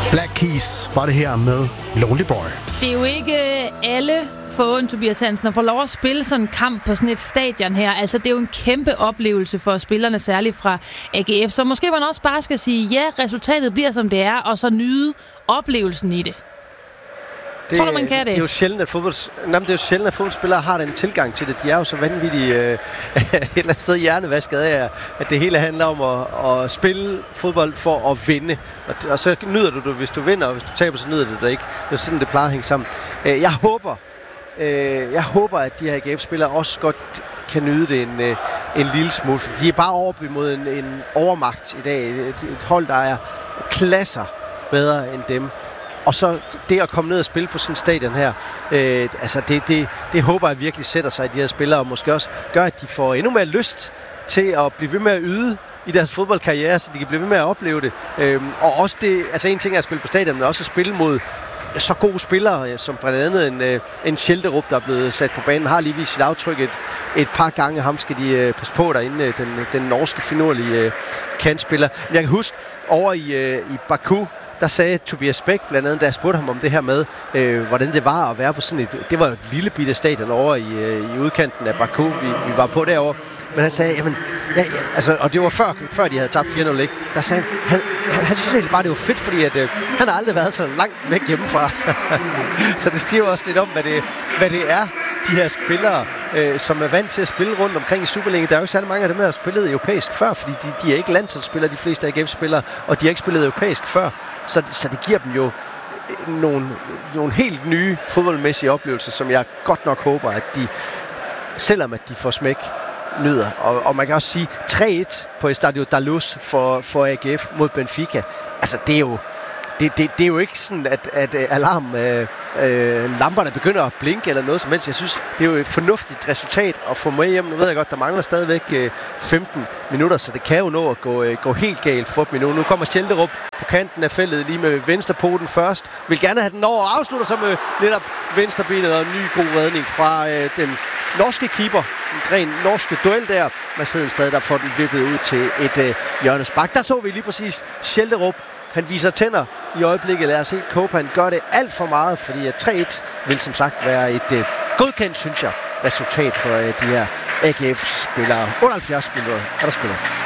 Black Keys var det her med Lonely Boy. Det er jo ikke alle foruden Tobias Hansen at få lov at spille sådan en kamp på sådan et stadion her. Altså, det er jo en kæmpe oplevelse for spillerne, særligt fra AGF. Så måske man også bare skal sige, ja, resultatet bliver som det er, og så nyde oplevelsen i det. Tror du, man kan det? Det er jo sjældent, at fodboldspillere har den tilgang til det. De er jo så vanvittigt et eller andet sted hjernevasket af, at det hele handler om at spille fodbold for at vinde. Og så nyder du det, hvis du vinder, og hvis du taber, så nyder du det ikke. Det er sådan, det plejer at hænge sammen. Jeg håber, at de her AGF-spillere også godt kan nyde det en lille smule. For de er bare op imod en overmagt i dag. Et hold, der er klasser bedre end dem. Og så det at komme ned og spille på sådan en stadion her, det håber jeg virkelig sætter sig i de her spillere, og måske også gør, at de får endnu mere lyst til at blive ved med at yde i deres fodboldkarriere, så de kan blive ved med at opleve det. Og også det, altså en ting er at spille på stadion, men også at spille mod så gode spillere, som blandt andet en Schjelderup, der er blevet sat på banen, har lige vist sit aftryk et par gange. Ham skal de passe på derinde, den norske finurlige kantspiller. Men jeg kan huske, over i Baku, der sagde Tobias Bæk blandt andet, da jeg spurgte ham om det her med, hvordan det var at være på sådan det var jo et lille bitte stadion over i udkanten af Baku, vi var på derovre. Men han sagde, jamen, og det var før de havde tabt 4-0, ikke? Der sagde han synes egentlig bare, det var fedt, fordi at, han har aldrig været så langt væk hjemmefra. Så det stiger også lidt om, hvad det er, de her spillere, som er vant til at spille rundt omkring i Superligaen. Der er jo ikke særlig mange af dem, der har spillet europæisk før, fordi de er ikke landsholdsspillere, de fleste AGF-spillere, og de har ikke spillet europæisk før. Så det giver dem jo nogle helt nye fodboldmæssige oplevelser, som jeg godt nok håber, at de, selvom at de får smæk, nyder. Og man kan også sige 3-1 på Estadio da Luz for AGF mod Benfica. Altså, det er jo ikke sådan, at lamperne begynder at blinke eller noget som helst. Jeg synes, det er jo et fornuftigt resultat at få med hjem. Nu ved jeg godt, der mangler stadigvæk 15 minutter, så det kan jo nå at gå helt galt for dem endnu. Nu kommer Schjelderup på kanten af feltet lige med venstrepoten først. Vil gerne have den over og afslutter så med netop venstrebenet og en ny god redning fra den norske keeper. En ren norske duel der. Man sidder et sted, der får den vippet ud til et hjørnespark. Der så vi lige præcis Schjelderup. Han viser tænder i øjeblikket. Lad os se, Kopan gør det alt for meget, fordi at 3-1 vil som sagt være et godkendt, synes jeg, resultat for de her AGF-spillere. 78 minutter er der spiller.